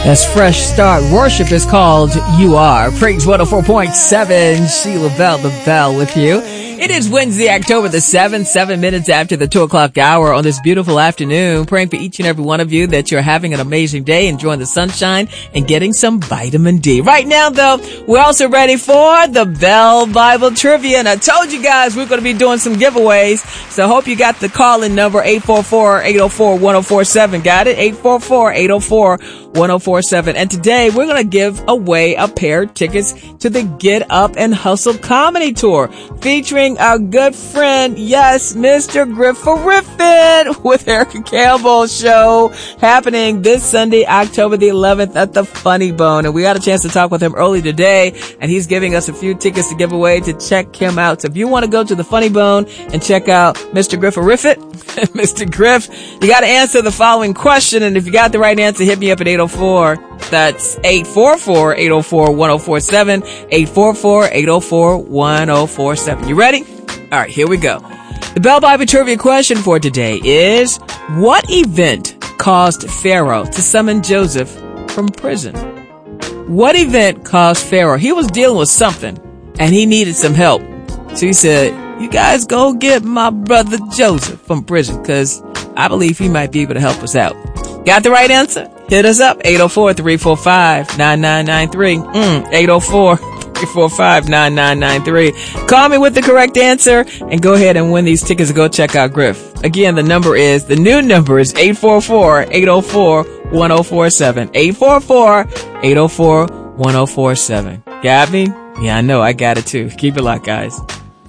That's Fresh Start. Worship is called You Are. Praise 104.7. Sheila Bell, the Bell with you. It is Wednesday, October the 7th, 7 minutes after the 2 o'clock hour on this beautiful afternoon. Praying for each and every one of you that you're having an amazing day, enjoying the sunshine and getting some vitamin D. Right now, though, we're also ready for the Bell Bible Trivia. And I told you guys we're going to be doing some giveaways. So I hope you got the call-in number 844-804-1047. Got it? 844-804-1047. And today we're going to give away a pair of tickets to the Get Up and Hustle Comedy Tour featuring our good friend, yes, Mr. Griffith with Erica Campbell show happening this Sunday, October the 11th at the Funny Bone. And we got a chance to talk with him early today, and he's giving us a few tickets to give away to check him out. So if you want to go to the Funny Bone and check out Mr. Griffith, Mr. Griff, you got to answer the following question. And if you got the right answer, hit me up at 804. That's 844-804-1047, 844-804-1047. You ready? All right, here we go. The Bell Bible Trivia question for today is, what event caused Pharaoh to summon Joseph from prison? What event caused Pharaoh? He was dealing with something, and he needed some help. So he said, you guys go get my brother Joseph from prison, because I believe he might be able to help us out. Got the right answer? Hit us up, 804-345-9993. 804-345-9993. Call me with the correct answer and go ahead and win these tickets and go check out Griff. Again, the new number is 844-804-1047. 844-804-1047. Got me? Yeah, I know. I got it too. Keep it locked, guys.